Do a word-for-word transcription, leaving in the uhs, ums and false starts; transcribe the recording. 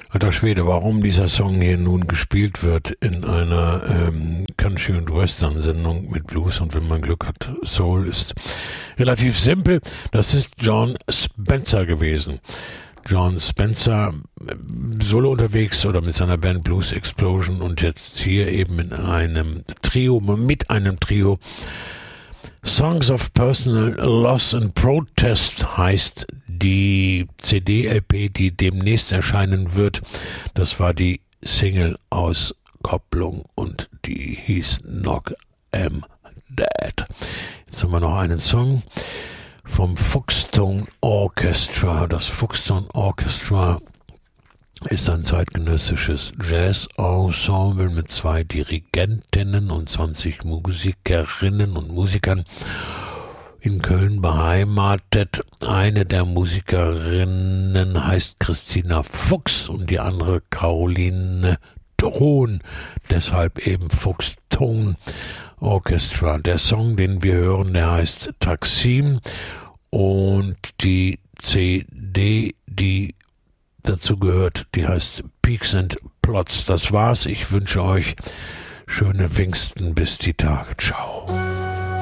Alter Schwede, warum dieser Song hier nun gespielt wird in einer ähm, Country- und Western-Sendung mit Blues und wenn man Glück hat, Soul, ist relativ simpel. Das ist Jon Spencer gewesen. Jon Spencer, solo unterwegs oder mit seiner Band Blues Explosion und jetzt hier eben in einem Trio, mit einem Trio. Songs of Personal Loss and Protest heißt die C D L P, die demnächst erscheinen wird. Das war die Single-Auskopplung und die hieß Knock 'em Dead. Jetzt haben wir noch einen Song vom Foxtone Orchestra. Das Foxtone Orchestra ist ein zeitgenössisches Jazz-Ensemble mit zwei Dirigentinnen und zwanzig Musikerinnen und Musikern in Köln beheimatet. Eine der Musikerinnen heißt Christina Fuchs und die andere Caroline Thron, deshalb eben Foxtone Orchestra. Der Song, den wir hören, der heißt Taksim und die C D, die dazu gehört, die heißt Peaks and Plots. Das war's. Ich wünsche euch schöne Pfingsten bis die Tage. Ciao.